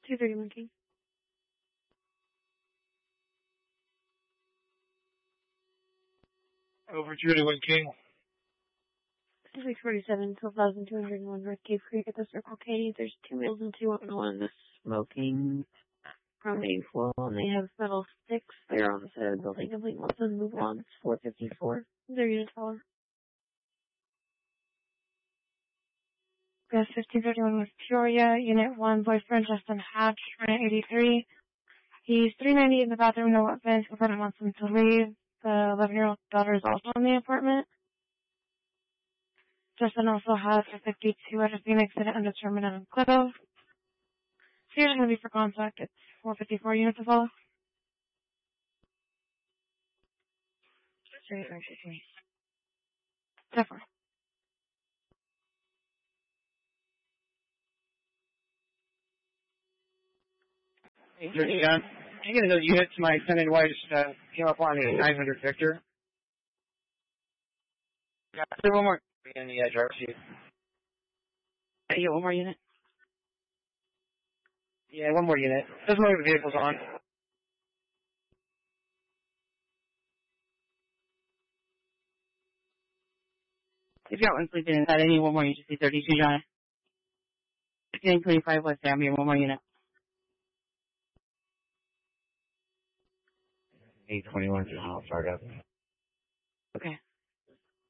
231 King. Over 231 King. 647, 12,201 North Cave Creek at the Circle K. There's 2 males and 2 women. One is smoking from a flow, and they have metal sticks. They're on the side of the building. Complete once and move on. It's 454. Their unit caller. Gas 1531 West Peoria, Unit 1, boyfriend Justin Hatch, Unit 83. He's 390 in the bathroom, no weapons. Component wants him to leave. The 11-year-old daughter is also in the apartment. Justin also has a 52 out of Phoenix and an undetermined on Cliff. So you're going to be for contact. It's 454 units to follow. Definitely. Yeah. I get another unit to my extended wife came up on the 900 Victor. Yeah, there one more in the driver's seat. Yeah, one more unit. Yeah, one more unit. There's no other vehicles on. If you got one sleeping inside, I need one more. You just see 32, John. 1525 West Avenue, one more unit. 821 to Fargo. Okay.